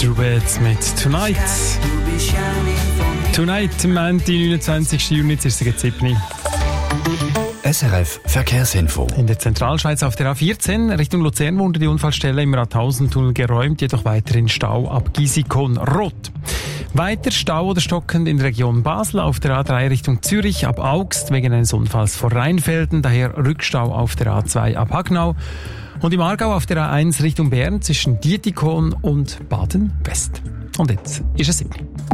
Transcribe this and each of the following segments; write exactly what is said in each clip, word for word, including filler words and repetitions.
Strubeitz mit Tonight. Tonight, am Montag, neunundzwanzigsten Juni, jetzt ist es sieben. S R F Verkehrsinfo. In der Zentralschweiz auf der A vierzehn Richtung Luzern wurde die Unfallstelle im Rathausentunnel geräumt, jedoch weiterhin Stau ab Gisikon rot. Weiter Stau oder stockend in der Region Basel auf der A drei Richtung Zürich ab Augst wegen eines Unfalls vor Rheinfelden, daher Rückstau auf der A zwei ab Hagnau. Und im Aargau auf der A eins Richtung Bern zwischen Dietikon und Baden-West. Und jetzt ist es sieben.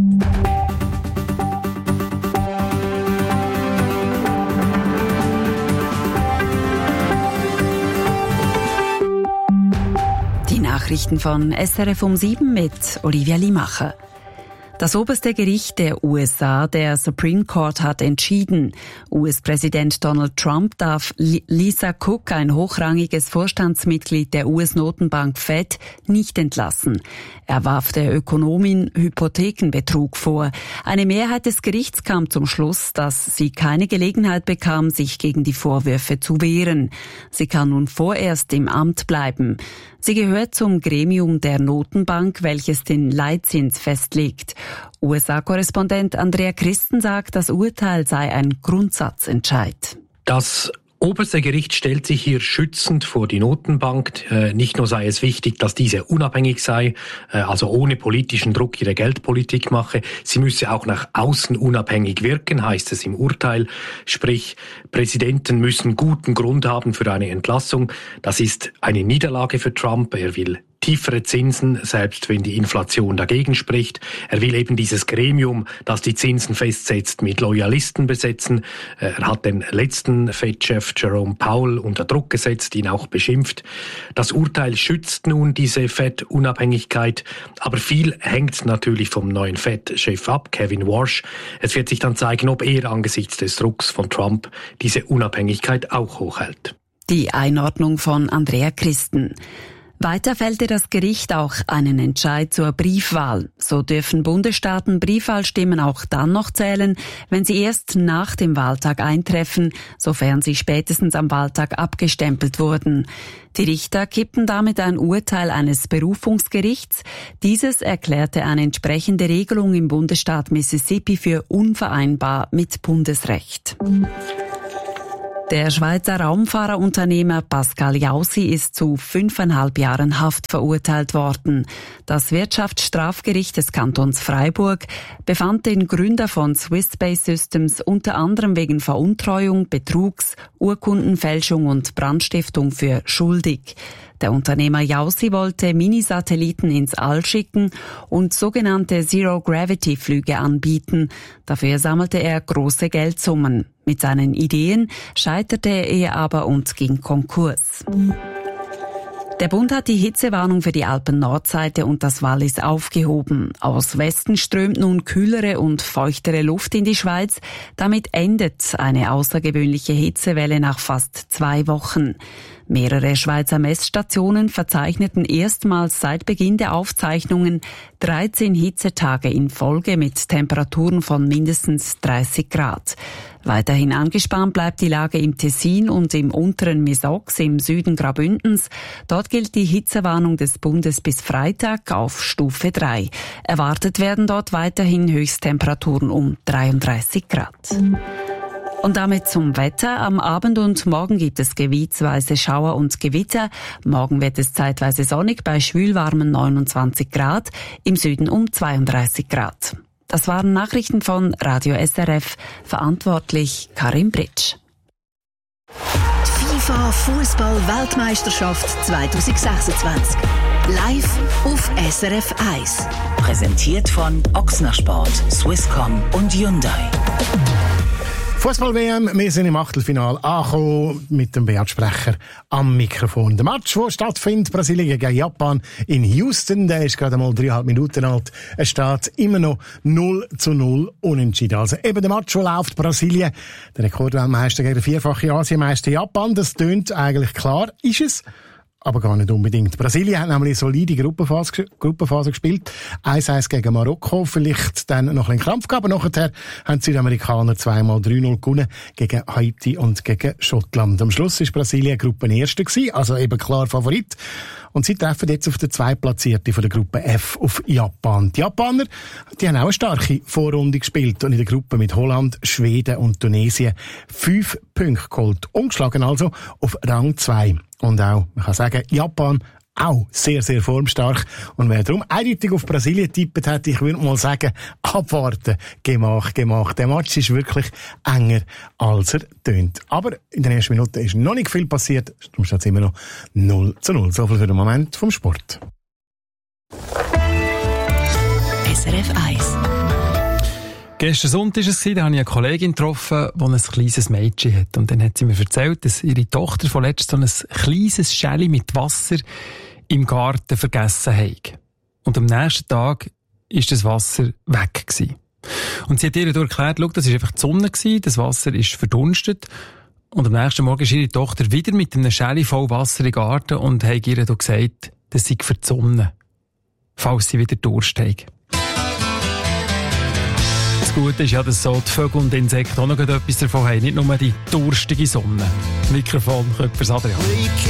Die Nachrichten von S R F um sieben mit Olivia Limacher. Das oberste Gericht der U S A, der Supreme Court, hat entschieden, U S-Präsident Donald Trump darf Lisa Cook, ein hochrangiges Vorstandsmitglied der U S-Notenbank Fed, nicht entlassen. Er warf der Ökonomin Hypothekenbetrug vor. Eine Mehrheit des Gerichts kam zum Schluss, dass sie keine Gelegenheit bekam, sich gegen die Vorwürfe zu wehren. Sie kann nun vorerst im Amt bleiben. Sie gehört zum Gremium der Notenbank, welches den Leitzins festlegt. U S A-Korrespondent Andrea Christen sagt, das Urteil sei ein Grundsatzentscheid. Das oberste Gericht stellt sich hier schützend vor die Notenbank. Äh, nicht nur sei es wichtig, dass diese unabhängig sei, äh, also ohne politischen Druck ihre Geldpolitik mache, sie müsse auch nach außen unabhängig wirken, heißt es im Urteil. Sprich, Präsidenten müssen guten Grund haben für eine Entlassung. Das ist eine Niederlage für Trump. Er will tiefere Zinsen, selbst wenn die Inflation dagegen spricht. Er will eben dieses Gremium, das die Zinsen festsetzt, mit Loyalisten besetzen. Er hat den letzten Fed-Chef Jerome Powell unter Druck gesetzt, ihn auch beschimpft. Das Urteil schützt nun diese Fed-Unabhängigkeit, aber viel hängt natürlich vom neuen Fed-Chef ab, Kevin Warsh. Es wird sich dann zeigen, ob er angesichts des Drucks von Trump diese Unabhängigkeit auch hochhält. Die Einordnung von Andrea Christen. Weiter fällte das Gericht auch einen Entscheid zur Briefwahl. So dürfen Bundesstaaten Briefwahlstimmen auch dann noch zählen, wenn sie erst nach dem Wahltag eintreffen, sofern sie spätestens am Wahltag abgestempelt wurden. Die Richter kippten damit ein Urteil eines Berufungsgerichts. Dieses erklärte eine entsprechende Regelung im Bundesstaat Mississippi für unvereinbar mit Bundesrecht. Der Schweizer Raumfahrerunternehmer Pascal Jaussi ist zu fünfeinhalb Jahren Haft verurteilt worden. Das Wirtschaftsstrafgericht des Kantons Freiburg befand den Gründer von Swiss Space Systems unter anderem wegen Veruntreuung, Betrugs, Urkundenfälschung und Brandstiftung für schuldig. Der Unternehmer Jaussi wollte Minisatelliten ins All schicken und sogenannte Zero-Gravity-Flüge anbieten. Dafür sammelte er große Geldsummen. Mit seinen Ideen scheiterte er aber und ging Konkurs. Der Bund hat die Hitzewarnung für die Alpen-Nordseite und das Wallis aufgehoben. Aus Westen strömt nun kühlere und feuchtere Luft in die Schweiz. Damit endet eine außergewöhnliche Hitzewelle nach fast zwei Wochen. Mehrere Schweizer Messstationen verzeichneten erstmals seit Beginn der Aufzeichnungen dreizehn Hitzetage in Folge mit Temperaturen von mindestens dreißig Grad. Weiterhin angespannt bleibt die Lage im Tessin und im unteren Misox im Süden Graubündens. Dort gilt die Hitzewarnung des Bundes bis Freitag auf Stufe drei. Erwartet werden dort weiterhin Höchsttemperaturen um dreiunddreißig Grad. Und damit zum Wetter. Am Abend und morgen gibt es gebietsweise Schauer und Gewitter. Morgen wird es zeitweise sonnig bei schwülwarmen neunundzwanzig Grad, im Süden um zweiunddreißig Grad. Das waren Nachrichten von Radio S R F, verantwortlich Karin Britsch. Die FIFA Fußball-Weltmeisterschaft zwanzig sechsundzwanzig. Live auf S R F eins. Präsentiert von Ochsner Sport, Swisscom und Hyundai. Fußball-W M, wir sind im Achtelfinale angekommen mit dem Beat-Sprecher am Mikrofon. Der Match, der stattfindet, Brasilien gegen Japan in Houston, der ist gerade mal dreieinhalb Minuten alt. Es steht immer noch null zu null unentschieden. Also eben der Match, der läuft, Brasilien, der Rekordweltmeister gegen den vierfachen Asienmeister Japan, das tönt eigentlich klar, ist es. Aber gar nicht unbedingt. Brasilien hat nämlich eine solide Gruppenphase, Gruppenphase gespielt. eins eins gegen Marokko. Vielleicht dann noch ein Krampf gehabt. Aber nachher haben die Südamerikaner zweimal drei null gewonnen gegen Haiti und gegen Schottland. Am Schluss war Brasilien Gruppenerster gewesen, also eben klar Favorit. und sie treffen jetzt auf den Zweitplatzierten von der Gruppe F auf Japan. Die Japaner, die haben auch eine starke Vorrunde gespielt und in der Gruppe mit Holland, Schweden und Tunesien fünf Punkte geholt. Umgeschlagen also auf Rang zwei. Und auch, man kann sagen, Japan auch sehr, sehr formstark. Und wer darum eindeutig auf Brasilien tippt hat, ich würde mal sagen, abwarten, gemacht, gemacht. Der Match ist wirklich enger, als er tönt. Aber in den ersten Minuten ist noch nicht viel passiert. Darum steht es immer noch null zu null. So viel für den Moment vom Sport. S R F eins. Gestern Sonntag war es, da habe ich eine Kollegin getroffen, die ein kleines Mädchen hat. Und dann hat sie mir erzählt, dass ihre Tochter vorletzt so ein kleines Schälli mit Wasser im Garten vergessen hat. Und am nächsten Tag war das Wasser weg gewesen. Und sie hat ihr erklärt, schau, das war einfach die Sonne gewesen, das Wasser ist verdunstet. Und am nächsten Morgen ist ihre Tochter wieder mit einem Schälli voll Wasser in den Garten und hat ihr gesagt, das sei für die Sonne, falls sie wieder Durst hat. Das Gute ist ja, dass so die Vögel und Insekten auch noch etwas davon haben, nicht nur die durstige Sonne. Mikrofon, Köpfers Adrian.